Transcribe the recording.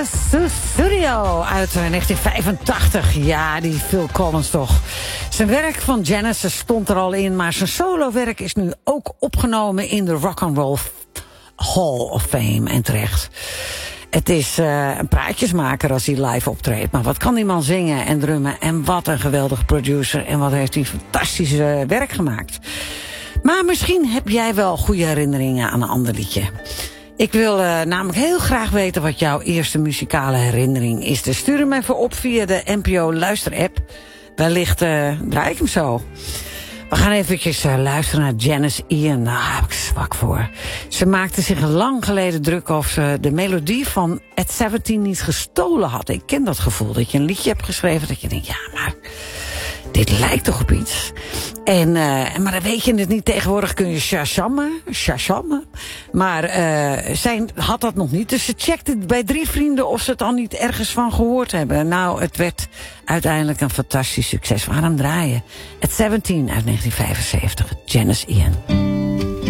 Studio uit 1985. Ja, die Phil Collins toch. Zijn werk van Genesis stond er al in, maar zijn solowerk is nu ook opgenomen in de Rock'n'Roll Hall of Fame en terecht. Het is een praatjesmaker als hij live optreedt. Maar wat kan die man zingen en drummen? En wat een geweldige producer. En wat heeft hij fantastisch werk gemaakt. Maar misschien heb jij wel goede herinneringen aan een ander liedje. Ik wil namelijk heel graag weten wat jouw eerste muzikale herinnering is. Dus stuur hem even op via de NPO Luister-app. Wellicht draai ik hem zo. We gaan eventjes luisteren naar Janis Ian. Nou, daar heb ik zwak voor. Ze maakte zich lang geleden druk of ze de melodie van At 17 niet gestolen had. Ik ken dat gevoel, dat je een liedje hebt geschreven dat je denkt, ja, maar dit lijkt toch op iets. Maar dan weet je het niet. Tegenwoordig kun je shazammen. Maar zij had dat nog niet. Dus ze checkte bij 3 vrienden of ze het al niet ergens van gehoord hebben. Nou, het werd uiteindelijk een fantastisch succes. We gaan hem draaien. At 17 uit 1975. Janis Ian.